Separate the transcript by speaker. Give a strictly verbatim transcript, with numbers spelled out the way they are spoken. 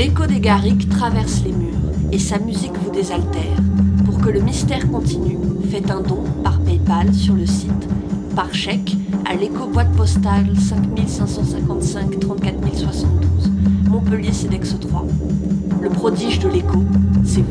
Speaker 1: L'écho des Garrigues traverse les murs et sa musique vous désaltère. Pour que le mystère continue, faites un don par PayPal sur le site, par chèque à l'écho boîte postale cinq cinq cent cinquante-cinq trente-quatre mille soixante-douze, Montpellier C E D E X trois. Le prodige de l'écho, c'est vous.